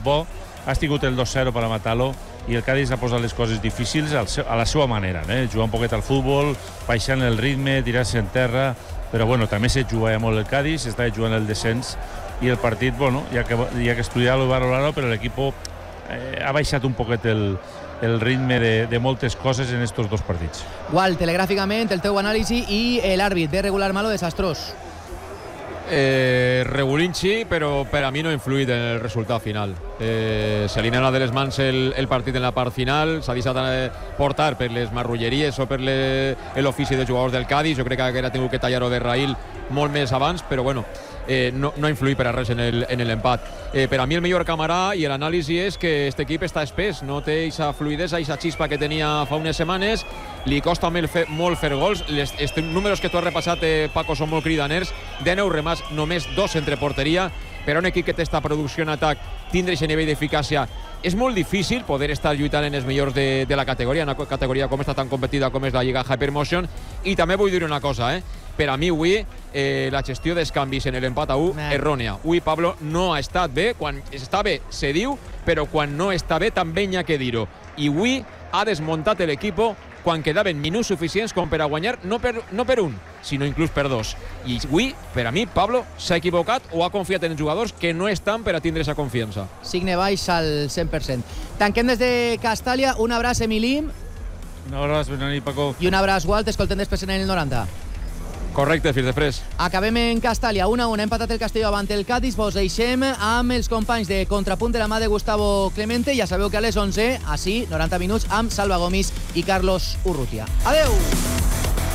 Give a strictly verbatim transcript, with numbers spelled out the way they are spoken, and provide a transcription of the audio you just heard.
bo, ha tingut el dos zero per a matar-lo i el Cádiz ha posat les coses difícils a la seva manera, eh? Jugar un poquet al futbol, baixant el ritme, tirar-se en terra, però bueno, també se jugava molt el Cádiz, estava jugant el descens i el partit, bueno, hi ha que, hi ha que estudiar-lo i valorarlo, però l'equip eh, ha baixat un poquet el, el ritme de, de moltes coses en estos dos partits. Gual, telegràficament, el teu anàlisi i l'àrbit, bé regular, malo, desastrós. Eh, Regulinci, però per a mi no ha influït en el resultat final. Eh, se li anava de les mans el, el partit en la part final, s'ha deixat eh, portar per les marrulleries o per l'ofici de jugadors del Cádiz. Jo crec que haguera tingut que tallar-ho de raïl molt més abans, però bueno, eh, no, no ha influït per a res en l'empat. Eh, per a mi el millor camarà i l'anàlisi és que aquest equip està espès, no té aquesta fluidesa, aquesta xispa que tenia fa unes setmanes, li costa molt fer, molt fer gols. Les, els números que tu has repassat, eh, Paco, són molt cridaners. De nou remats, només dos entre porteria. Per a un equip que té esta producció en atac, tindre aquest nivell d'eficàcia, és molt difícil poder estar lluitant en els millors de, de la categoria, una categoria com està tan competida com és la Lliga Hypermotion. I també vull dir una cosa, eh? Per a mi avui eh, la gestió dels canvis en l'empat a u, errònia. Avui Pablo no ha estat bé, quan està bé se diu, però quan no està bé també n'hi ha que dir-ho. I avui ha desmuntat l'equip quan quedaven minuts suficients com per a guanyar, no per, no per un, sinó inclús per dos. I avui, per a mi, Pablo s'ha equivocat o ha confiat en els jugadors que no estan per a tindre aquesta confiança. Signe baix al cent per cent. Tanquem des de Castàlia. Un abraç, Emilí. Un abraç, Benani, Paco. I un abraç, Walt. Escoltem després en el noranta. Correcte, fins després. Acabem en Castàlia, una a una, empatat el Castelló avant el Cádiz. Vos deixem amb els companys de Contrapunt de la mà de Gustavo Clemente. Ja sabeu que a les onze, així, noranta minuts, amb Salva Gomis i Carlos Urrutia. Adeu!